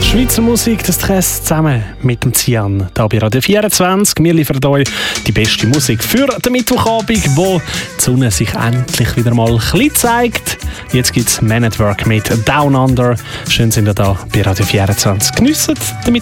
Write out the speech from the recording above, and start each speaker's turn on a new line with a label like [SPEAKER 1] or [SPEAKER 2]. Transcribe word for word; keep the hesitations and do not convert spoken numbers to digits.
[SPEAKER 1] Schweizer Musik, das Stress zusammen mit dem Cian. Hier bei Radio vierundzwanzig. Wir liefern euch die beste Musik für den Mittwochabend, wo die Sonne sich endlich wieder mal ein bisschen zeigt. Jetzt gibt es Man at Work mit Down Under. Schön sind ihr da bei Radio vierundzwanzig. Geniessen damit.